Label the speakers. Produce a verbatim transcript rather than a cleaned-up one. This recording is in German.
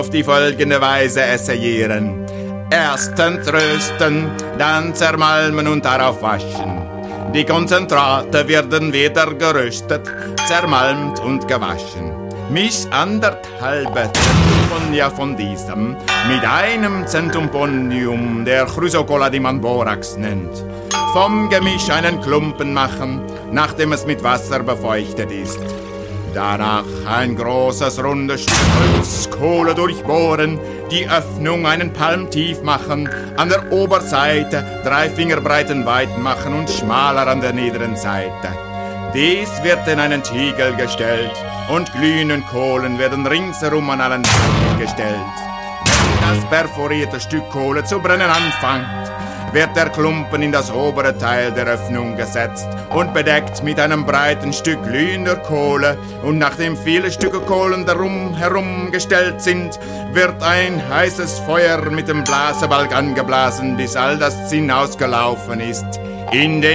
Speaker 1: auf die folgende Weise essayieren. Erstens rösten, dann zermalmen und darauf waschen. Die Konzentrate werden wieder geröstet, zermalmt und gewaschen. Misch anderthalbe Zentumponium von diesem mit einem Zentumponium der Chrysocolla, die man Borax nennt. Vom Gemisch einen Klumpen machen, nachdem es mit Wasser befeuchtet ist. Danach ein großes rundes Stück Holzkohle durchbohren, die Öffnung einen Palm tief machen, an der Oberseite drei Fingerbreiten weit machen und schmaler an der niederen Seite. Dies wird in einen Tiegel gestellt und glühende Kohlen werden ringsherum an allen Seiten gestellt. Wenn das perforierte Stück Kohle zu brennen anfängt, wird der Klumpen in das obere Teil der Öffnung gesetzt und bedeckt mit einem breiten Stück glühender Kohle, und nachdem viele Stücke Kohlen darum herum gestellt sind, wird ein heißes Feuer mit dem Blasebalg angeblasen, bis all das Zinn ausgelaufen ist. In den